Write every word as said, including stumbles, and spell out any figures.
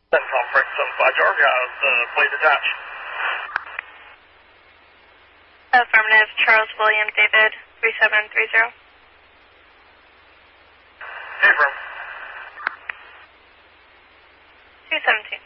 From Frank seven five Georgia, uh, please attach. Affirmative, Charles William David, three seven three zero. Hey, from. two seventeen.